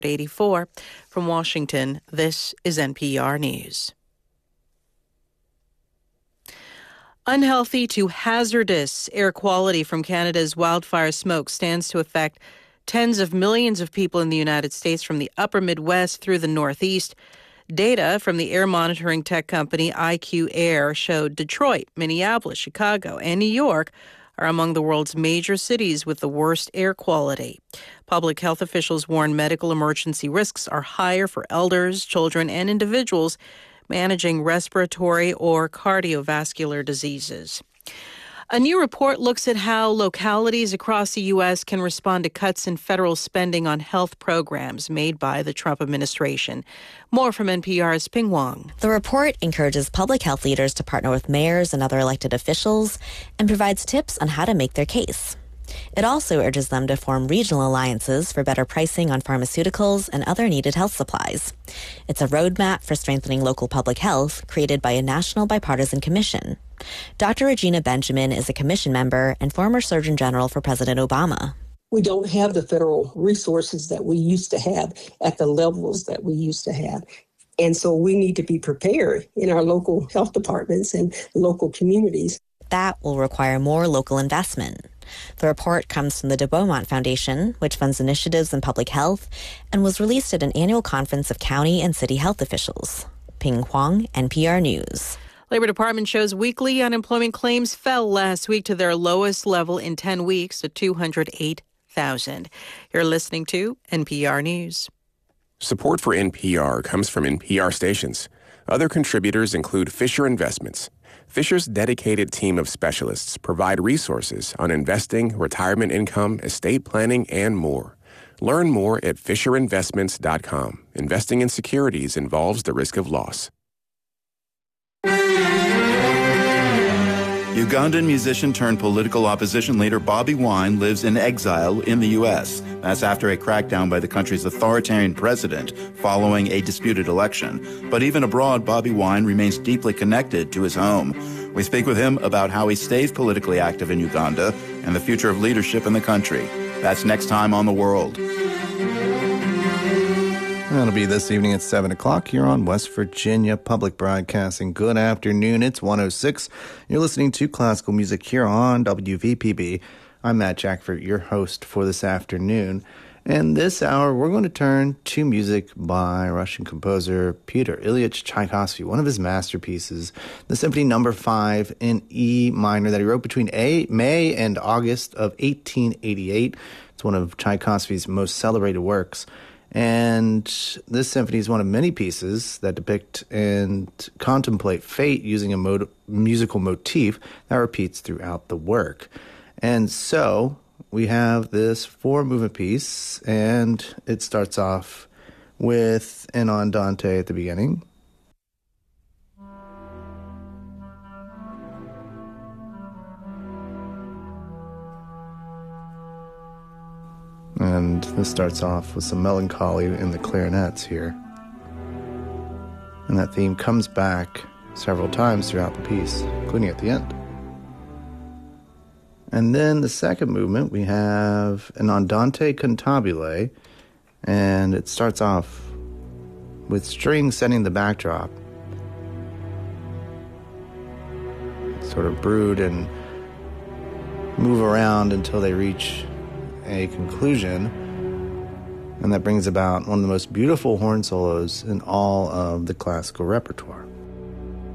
84. From Washington, this is NPR News. Unhealthy to hazardous air quality from Canada's wildfire smoke stands to affect tens of millions of people in the United States from the upper Midwest through the Northeast. Data from the air monitoring tech company IQ Air showed Detroit, Minneapolis, Chicago, and New York are among the world's major cities with the worst air quality. Public health officials warn medical emergency risks are higher for elders, children, and individuals managing respiratory or cardiovascular diseases. A new report looks at how localities across the U.S. can respond to cuts in federal spending on health programs made by the Trump administration. More from NPR's Ping Wong. The report encourages public health leaders to partner with mayors and other elected officials and provides tips on how to make their case. It also urges them to form regional alliances for better pricing on pharmaceuticals and other needed health supplies. It's a roadmap for strengthening local public health created by a national bipartisan commission. Dr. Regina Benjamin is a commission member and former Surgeon General for President Obama. We don't have the federal resources that we used to have at the levels that we used to have. And so we need to be prepared in our local health departments and local communities. That will require more local investment. The report comes from the de Beaumont Foundation, which funds initiatives in public health, and was released at an annual conference of county and city health officials. Ping Huang, NPR News. Labor Department shows weekly unemployment claims fell last week to their lowest level in 10 weeks at 208,000. You're listening to NPR News. Support for NPR comes from NPR stations. Other contributors include Fisher Investments. Fisher's dedicated team of specialists provide resources on investing, retirement income, estate planning, and more. Learn more at FisherInvestments.com. Investing in securities involves the risk of loss. Ugandan musician turned political opposition leader Bobi Wine lives in exile in the U.S. That's after a crackdown by the country's authoritarian president following a disputed election. But even abroad, Bobi Wine remains deeply connected to his home. We speak with him about how he stays politically active in Uganda and the future of leadership in the country. That's next time on The World. That'll be this evening at 7 o'clock here on West Virginia Public Broadcasting. Good afternoon. It's 1:06. You're listening to classical music here on WVPB. I'm Matt Jackford, your host for this afternoon. And this hour, we're going to turn to music by Russian composer Peter Ilyich Tchaikovsky, one of his masterpieces, the Symphony No. 5 in E minor that he wrote between May and August of 1888. It's one of Tchaikovsky's most celebrated works. And this symphony is one of many pieces that depict and contemplate fate using a musical motif that repeats throughout the work. And so we have this four-movement piece, and it starts off with an andante at the beginning. And this starts off with some melancholy in the clarinets here. And that theme comes back several times throughout the piece, including at the end. And then the second movement, we have an andante cantabile, and it starts off with strings setting the backdrop. Sort of brood and move around until they reach a conclusion, and that brings about one of the most beautiful horn solos in all of the classical repertoire.